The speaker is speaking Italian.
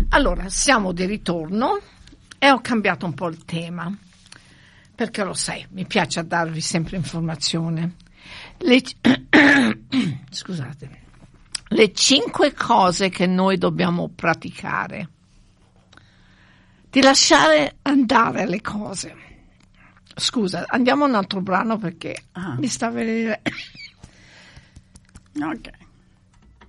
Allora, siamo di ritorno e ho cambiato un po' il tema, perché lo sai, mi piace darvi sempre informazione. Scusate. Le 5 cose che noi dobbiamo praticare. Di lasciare andare le cose. Scusa, andiamo a un altro brano perché mi sta venendo. Ok.